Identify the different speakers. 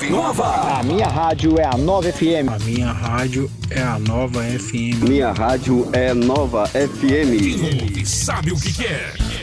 Speaker 1: Nova.
Speaker 2: A minha rádio é a Nova FM.
Speaker 3: A minha rádio é a Nova FM.
Speaker 4: Minha rádio é Nova FM.
Speaker 1: Quem ouve sabe o que quer.